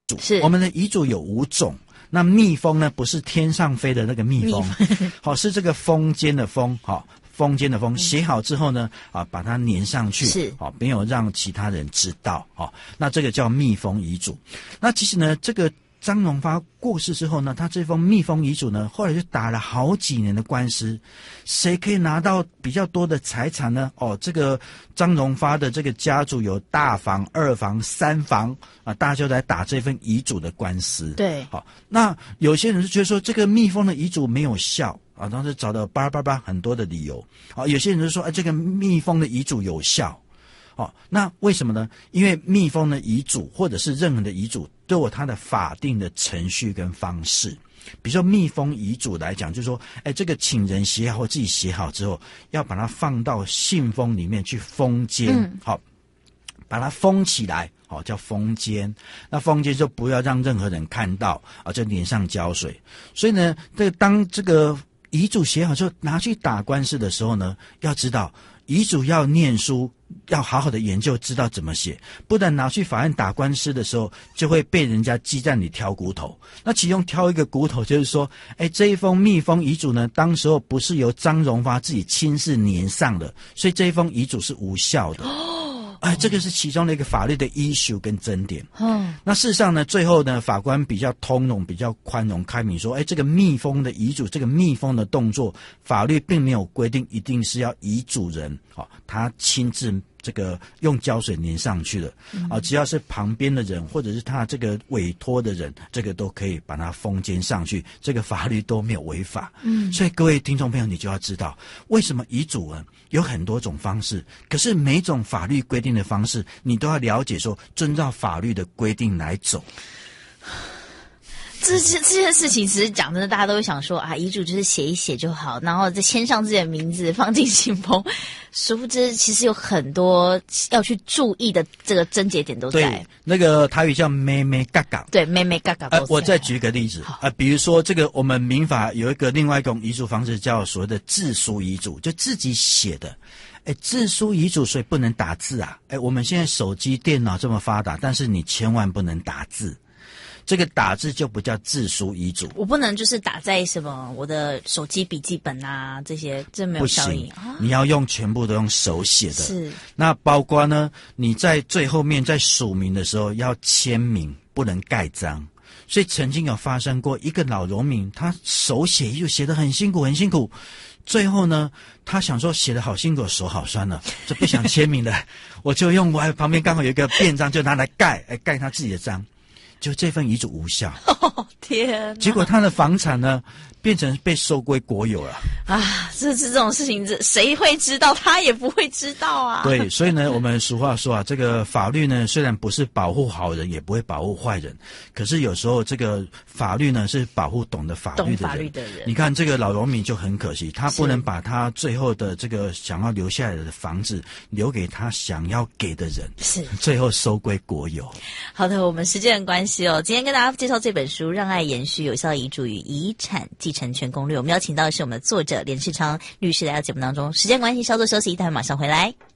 是我们的遗嘱有5种。那密封呢，不是天上飞的那个蜜蜂，好，是这个封间的封，好，封间的封，写好之后呢，把它粘上去， 是， 好，没有让其他人知道，好，那这个叫密封遗嘱。那其实呢，这个张荣发过世之后呢，他这封密封遗嘱呢，后来就打了好几年的官司，谁可以拿到比较多的财产呢？这个张荣发的这个家族有大房、2房、3房啊，大家就来打这份遗嘱的官司。 对， 好，那有些人是觉得说这个密封的遗嘱没有效啊，当时找到很多的理由啊，有些人就说这个密封的遗嘱有效。那为什么呢？因为密封的遗嘱或者是任何的遗嘱都有它的法定的程序跟方式。比如说密封遗嘱来讲，就是说这个请人写好或自己写好之后，要把它放到信封里面去封间，好，把它封起来，好，叫封间。那封间就不要让任何人看到啊，就粘上胶水。所以呢，当这个遗嘱写好之后拿去打官司的时候呢，要知道遗嘱要念书，要好好的研究，知道怎么写，不然拿去法院打官司的时候，就会被人家鸡蛋里挑骨头。那其中挑一个骨头就是说，这一封密封遗嘱呢，当时候不是由张荣发自己亲自粘上的，所以这一封遗嘱是无效的。这个是其中的一个法律的 issue 跟争点。那事实上呢，最后呢，法官比较通融、比较宽容、开明说，这个密封的遗嘱，这个密封的动作，法律并没有规定一定是要遗嘱人，他亲自这个用胶水粘上去的，只要是旁边的人或者是他这个委托的人，这个都可以把它封间上去，这个法律都没有违法。所以各位听众朋友，你就要知道，为什么遗嘱有很多种方式，可是每种法律规定的方式，你都要了解说，遵照法律的规定来走。 这件事情其实讲真的，大家都会想说遗嘱就是写一写就好，然后再签上自己的名字放进信封，殊不知其实有很多要去注意的这个症结点都在。 对，那个台语叫妹妹嘎嘎。 对，妹妹嘎嘎都在。 我再举个例子比如说这个我们民法有另外一种遗嘱方式叫所谓的自书遗嘱，就自己写的。自书遗嘱所以不能打字啊。我们现在手机电脑这么发达，但是你千万不能打字。这个打字就不叫自书遗嘱， 我不能就是打在什么我的手机笔记本啊，这些这没有效应。 不行，你要全部都用手写的。 是， 那包括呢，你在最后面在署名的时候要签名，不能盖章。所以曾经有发生过一个老农民，他手写遗嘱写得很辛苦很辛苦，最后呢，他想说写得好辛苦，手好酸了，就不想签名了，我就用我旁边刚好有一个便章，就拿来盖他自己的章。就这份遗嘱无效。 天哪！ 结果他的房产呢，变成被收归国有了。 这种事情，谁会知道？他也不会知道啊。 对，所以呢，我们俗话说这个法律呢，虽然不是保护好人，也不会保护坏人，可是有时候这个法律呢，是保护懂得法律的人。你看这个老农民就很可惜，他不能把他最后的这个想要留下来的房子留给他想要给的人， 是最后收归国有。 好的，我们时间的关系今天跟大家介绍这本书《让爱延续：有效遗嘱与遗产继承权攻略》，我们邀请到的是我们的作者连世昌律师来到节目当中。时间关系，稍作休息，待会马上回来。